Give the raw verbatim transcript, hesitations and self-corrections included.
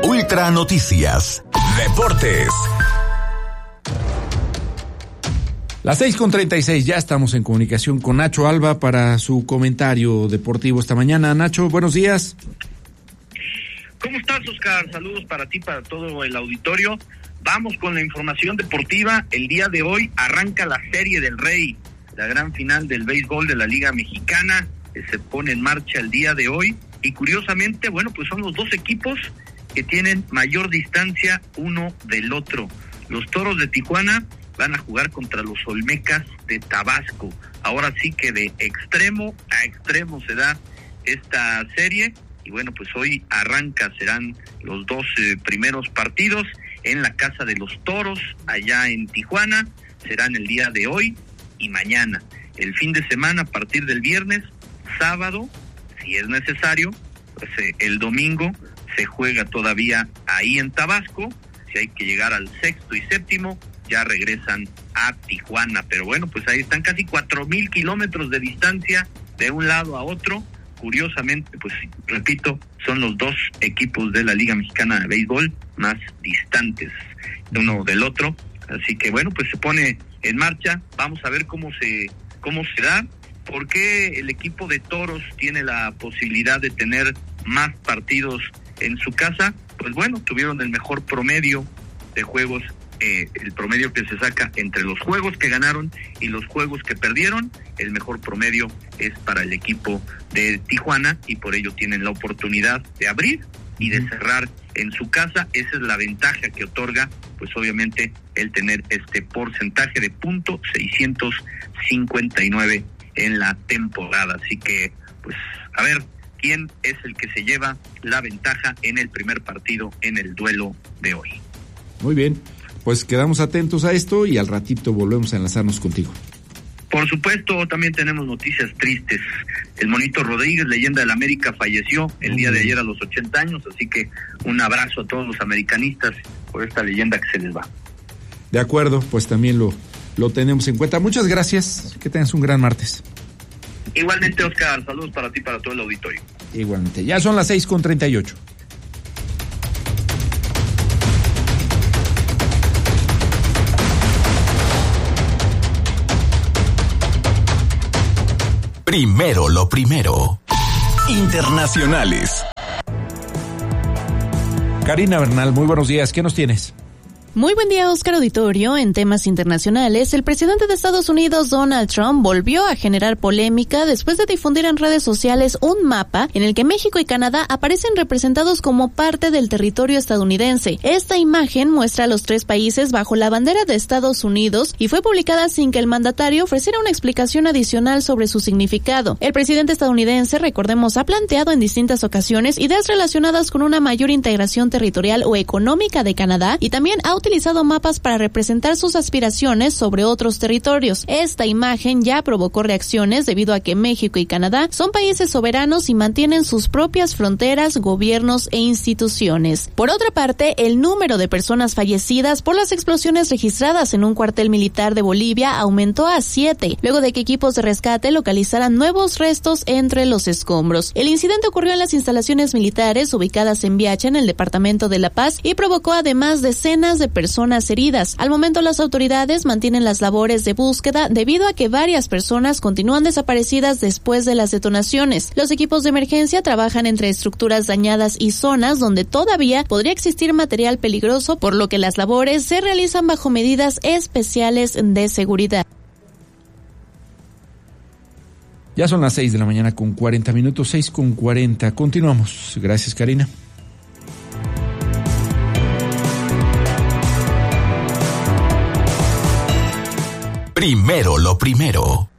Ultra Noticias. Deportes. Las seis con treinta y seis, ya estamos en comunicación con Nacho Alba para su comentario deportivo esta mañana. Nacho, buenos días. ¿Cómo estás, Oscar? Saludos para ti, para todo el auditorio. Vamos con la información deportiva. El día de hoy arranca la Serie del Rey, la gran final del béisbol de la Liga Mexicana, que se pone en marcha el día de hoy. Y curiosamente, bueno, pues son los dos equipos que tienen mayor distancia uno del otro. Los Toros de Tijuana van a jugar contra los Olmecas de Tabasco. Ahora sí que de extremo a extremo se da esta serie. Y bueno, pues hoy arranca, serán los dos eh, primeros partidos en la Casa de los Toros, allá en Tijuana. Serán el día de hoy y mañana. El fin de semana, a partir del viernes, sábado, si es necesario, pues eh, el domingo se juega todavía ahí en Tabasco. Si hay que llegar al sexto y séptimo, ya regresan a Tijuana. Pero bueno, pues ahí están casi cuatro mil kilómetros de distancia de un lado a otro. Curiosamente, pues repito, son los dos equipos de la Liga Mexicana de Béisbol más distantes de uno del otro. Así que bueno, pues se pone en marcha. Vamos a ver cómo se cómo se da. ¿Por qué el equipo de Toros tiene la posibilidad de tener más partidos en su casa? Pues bueno, tuvieron el mejor promedio de juegos, eh, el promedio que se saca entre los juegos que ganaron y los juegos que perdieron. El mejor promedio es para el equipo de Tijuana y por ello tienen la oportunidad de abrir y de cerrar en su casa. Esa es la ventaja que otorga, pues obviamente, el tener este porcentaje de punto seiscientos cincuenta y nueve en la temporada. Así que, pues, a ver quién es el que se lleva la ventaja en el primer partido en el duelo de hoy. Muy bien, pues quedamos atentos a esto y al ratito volvemos a enlazarnos contigo. Por supuesto, también tenemos noticias tristes. El Monito Rodríguez, leyenda del América, falleció el día de ayer a los ochenta años, así que un abrazo a todos los americanistas por esta leyenda que se les va. De acuerdo, pues también lo, lo tenemos en cuenta. Muchas gracias, que tengas un gran martes. Igualmente, Oscar, saludos para ti y para todo el auditorio. Igualmente, ya son las seis con treinta y ocho. Primero lo primero. Internacionales. Karina Bernal, muy buenos días. ¿Qué nos tienes? Muy buen día, Oscar Auditorio. En temas internacionales, el presidente de Estados Unidos, Donald Trump, volvió a generar polémica después de difundir en redes sociales un mapa en el que México y Canadá aparecen representados como parte del territorio estadounidense. Esta imagen muestra a los tres países bajo la bandera de Estados Unidos y fue publicada sin que el mandatario ofreciera una explicación adicional sobre su significado. El presidente estadounidense, recordemos, ha planteado en distintas ocasiones ideas relacionadas con una mayor integración territorial o económica de Canadá y también ha utilizado mapas para representar sus aspiraciones sobre otros territorios. Esta imagen ya provocó reacciones debido a que México y Canadá son países soberanos y mantienen sus propias fronteras, gobiernos e instituciones. Por otra parte, el número de personas fallecidas por las explosiones registradas en un cuartel militar de Bolivia aumentó a siete, luego de que equipos de rescate localizaran nuevos restos entre los escombros. El incidente ocurrió en las instalaciones militares ubicadas en Viacha, en el departamento de La Paz, y provocó además decenas de personas heridas. Al momento, las autoridades mantienen las labores de búsqueda debido a que varias personas continúan desaparecidas después de las detonaciones. Los equipos de emergencia trabajan entre estructuras dañadas y zonas donde todavía podría existir material peligroso, por lo que las labores se realizan bajo medidas especiales de seguridad. Ya son las seis de la mañana con cuarenta minutos, seis con cuarenta. Continuamos. Gracias, Karina. Primero lo primero.